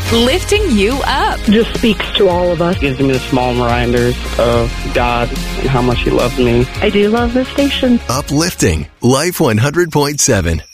lifting you up. Just speaks to all of us. Gives me the small reminders of God and how much He loves me. I do love this station. Uplifting Life 100.7.